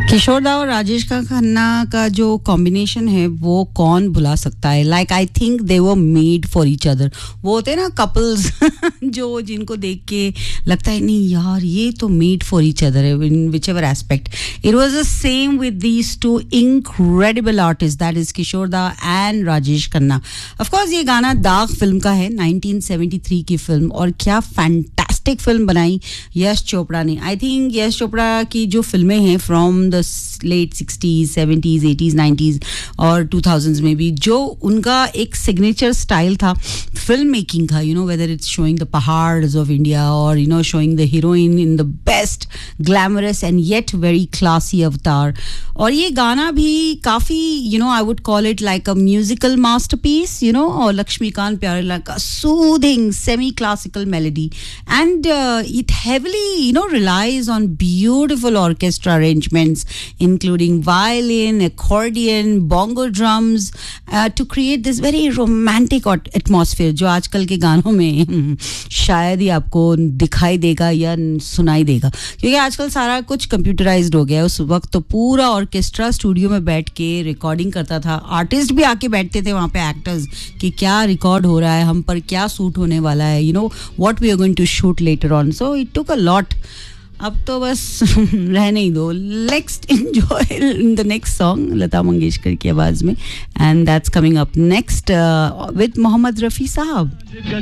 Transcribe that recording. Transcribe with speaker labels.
Speaker 1: किशोर दा और राजेश खन्ना का जो कॉम्बिनेशन है वो कौन भुला सकता है. Like I think they were made for each other. वो होते हैं ना कपल्स जो जिनको देख के लगता है नहीं यार ये तो मेड फॉर ईच अदर है इन which ever aspect. It was the same with these two incredible artist, that is किशोर दा and Rajesh Khanna. Of course ये गाना दाग फिल्म का है, 1973 की फिल्म, और क्या फैंटास्टिक फिल्म बनाई यश चोपड़ा ने. आई थिंक यश चोपड़ा की जो फिल्में हैं from the late 60s, 70s, 80s, 90s और 2000s में भी, जो उनका एक सिग्नेचर स्टाइल था फिल्म मेकिंग का, you know, whether it's showing the पहाड़्स of India और you know showing the heroine in the best glamorous and yet very classy अवतार. और ये गाना भी काफ़ी, you know, I would call it like a musical masterpiece, you know, और लक्ष्मीकांत प्यारेलाल का soothing semi classical melody, and it heavily, you know, relies on beautiful orchestra arrangements including violin, accordion, bongo drums to create this very romantic atmosphere जो आजकल के गानों में शायद ही आपको दिखाई देगा या सुनाई देगा, क्योंकि आजकल सारा कुछ कंप्यूटराइज्ड हो गया है. उस वक्त तो पूरा ऑर्केस्ट्रा स्टूडियो में बैठ के रिकॉर्डिंग करता था. आर्टिस्ट भी आके बैठते थे वहाँ पे, एक्टर्स, कि क्या रिकॉर्ड हो रहा है, हम पर क्या सूट होने वाला है, you know, what we are going to shoot later on. So it took a lot. अब तो बस रहने ही दो. Next, enjoy the next song Lata Mangeshkar की आवाज में, and that's coming up next with Mohammad Rafi साहब.